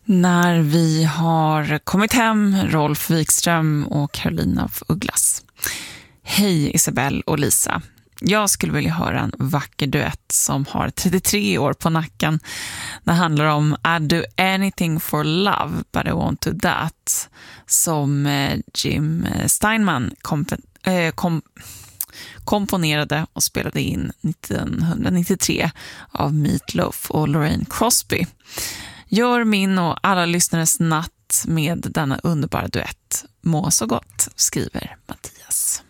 när vi har kommit hem, Rolf Wikström och Carolina af Ugglas. Hej Isabelle och Lisa. Jag skulle vilja höra en vacker duett som har 33 år på nacken. Det handlar om I'd do anything for love but I won't do that, som Jim Steinman komponerade och spelade in 1993 av Meat Loaf och Lorraine Crosby. Gör min och alla lyssnares natt med denna underbara duett. Må så gott, skriver Mattias.